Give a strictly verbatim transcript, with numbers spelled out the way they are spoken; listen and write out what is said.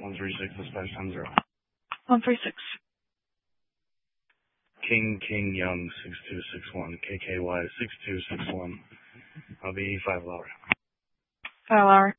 one three six, dispatch time zero. one three six. King, King, Young, six two six one, K K Y, six two six one. I'll be five Lowry. five Lowry.